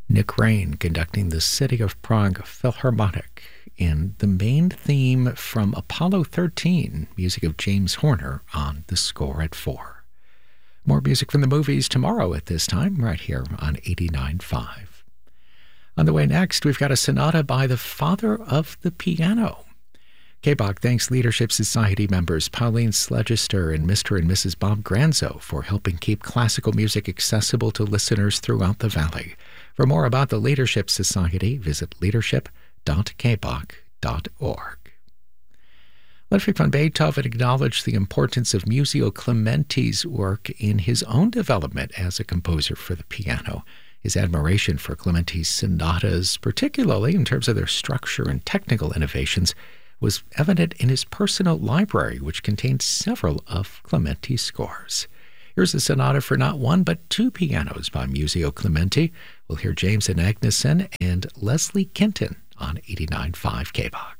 Nick Rain conducting the City of Prague Philharmonic in the main theme from Apollo 13, music of James Horner on the score at 4. More music from the movies tomorrow at this time, right here on 89.5. On the way next, we've got a sonata by the father of the piano. KBOC thanks Leadership Society members Pauline Sledgister and Mr. and Mrs. Bob Granzo for helping keep classical music accessible to listeners throughout the Valley. For more about the Leadership Society, visit leadership.kboc.org. Ludwig van Beethoven acknowledged the importance of Muzio Clementi's work in his own development as a composer for the piano. His admiration for Clementi's sonatas, particularly in terms of their structure and technical innovations, was evident in his personal library, which contained several of Clementi's scores. Here's a sonata for not one but two pianos by Muzio Clementi. We'll hear James Agneson and Leslie Kenton on 89.5 KBOC.